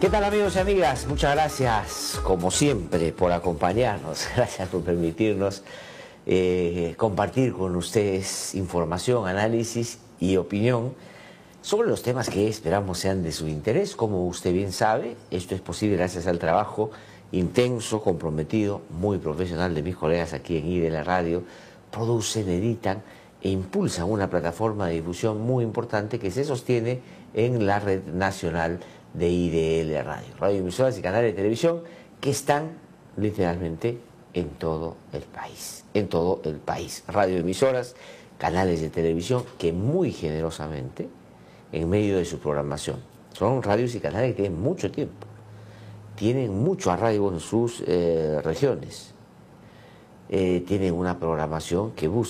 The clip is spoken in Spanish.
¿Qué tal, amigos y amigas? Muchas gracias, como siempre, por acompañarnos. Gracias por permitirnos compartir con ustedes información, análisis y opinión sobre los temas que esperamos sean de su interés. Como usted bien sabe, esto es posible gracias al trabajo intenso, comprometido, muy profesional de mis colegas aquí en IDL Radio. Producen, editan e impulsan una plataforma de difusión muy importante que se sostiene en la red nacional de IDL Radio. Radioemisoras y canales de televisión que están literalmente en todo el país. En todo el país. Radioemisoras, canales de televisión que muy generosamente, en medio de su programación, son radios y canales que tienen mucho tiempo, tienen mucho arraigo en sus regiones, tienen una programación que busca